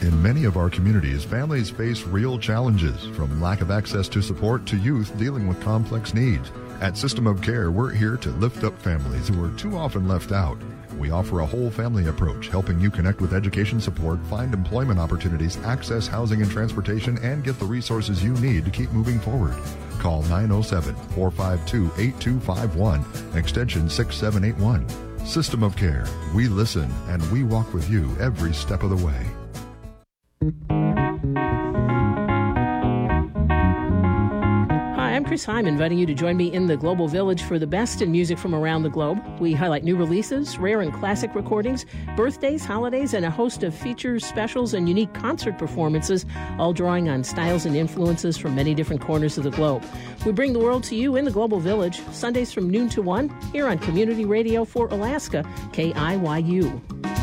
In many of our communities, families face real challenges, from lack of access to support to youth dealing with complex needs. At System of Care, we're here to lift up families who are too often left out. We offer a whole family approach, helping you connect with education support, find employment opportunities, access housing and transportation, and get the resources you need to keep moving forward. Call 907-452-8251, extension 6781. System of Care. We listen and we walk with you every step of the way. Hi, I'm Chris Heim, inviting you to join me in the Global Village for the best in music from around the globe. We highlight new releases, rare and classic recordings, birthdays, holidays, and a host of features, specials, and unique concert performances, all drawing on styles and influences from many different corners of the globe. We bring the world to you in the Global Village, Sundays from noon to 1, here on Community Radio for Alaska, KIYU.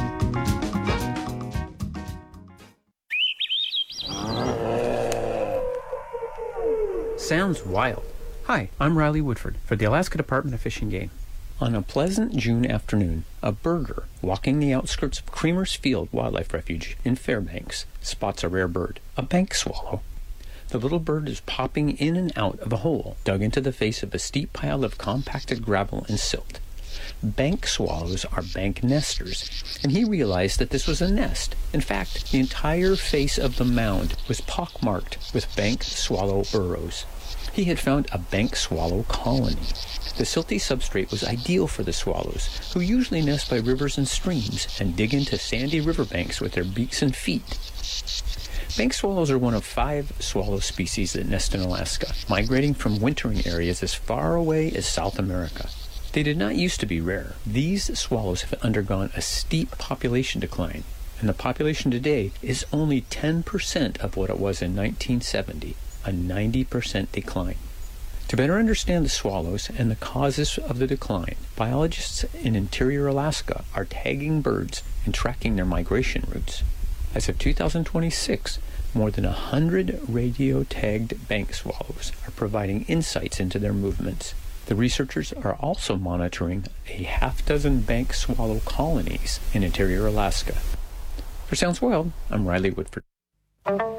Sounds wild. Hi, I'm Riley Woodford for the Alaska Department of Fish and Game. On a pleasant June afternoon, a birder walking the outskirts of Creamer's Field Wildlife Refuge in Fairbanks spots a rare bird, a bank swallow. The little bird is popping in and out of a hole dug into the face of a steep pile of compacted gravel and silt. Bank swallows are bank nesters, and he realized that this was a nest. In fact, the entire face of the mound was pockmarked with bank swallow burrows. He had found a bank swallow colony. The silty substrate was ideal for the swallows, who usually nest by rivers and streams and dig into sandy riverbanks with their beaks and feet. Bank swallows are one of 5 swallow species that nest in Alaska, migrating from wintering areas as far away as South America. They did not used to be rare. These swallows have undergone a steep population decline, and the population today is only 10% of what it was in 1970, a 90% decline. To better understand the swallows and the causes of the decline, biologists in interior Alaska are tagging birds and tracking their migration routes. As of 2026, more than 100 radio-tagged bank swallows are providing insights into their movements. The researchers are also monitoring a half-dozen bank swallow colonies in interior Alaska. For Sounds Wild, I'm Riley Woodford.